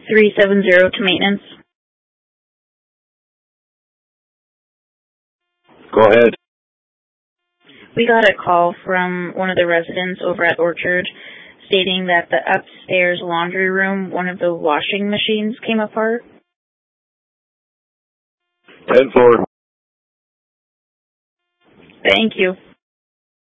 370 to maintenance. Go ahead. We got a call from one of the residents over at Orchard stating that the upstairs laundry room, one of the washing machines came apart. 10-4. Thank you.